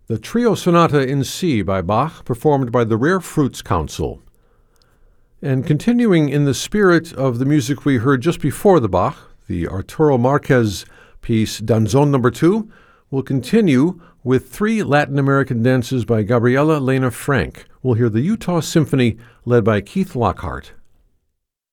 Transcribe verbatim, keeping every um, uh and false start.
the Trio Sonata in C by Bach, performed by the Rare Fruits Council. And continuing in the spirit of the music we heard just before the Bach, the Arturo Marquez piece Danzón number two, will continue with three Latin American dances by Gabriela Lena Frank. We'll hear the Utah Symphony led by Keith Lockhart.